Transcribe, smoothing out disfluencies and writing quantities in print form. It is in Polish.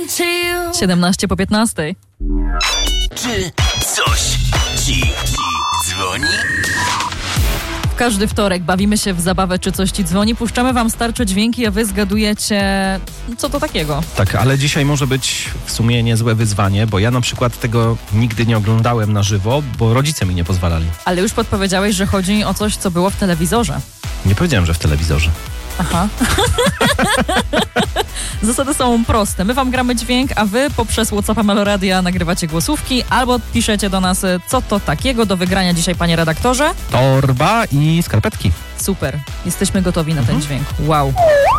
17 po 15. Czy coś ci dzwoni? Każdy wtorek bawimy się w zabawę Czy coś ci dzwoni. Puszczamy wam starcze dźwięki, a wy zgadujecie, co to takiego. Tak, ale dzisiaj może być w sumie niezłe wyzwanie, bo ja na przykład tego nigdy nie oglądałem na żywo, bo rodzice mi nie pozwalali. Ale już podpowiedziałeś, że chodzi o coś, co było w telewizorze. Nie powiedziałem, że w telewizorze. Aha. Zasady są proste. My wam gramy dźwięk, a wy poprzez WhatsAppa Meloradia nagrywacie głosówki albo piszecie do nas, co to takiego do wygrania dzisiaj, panie redaktorze. Torba i skarpetki. Super. Jesteśmy gotowi na ten dźwięk. Wow.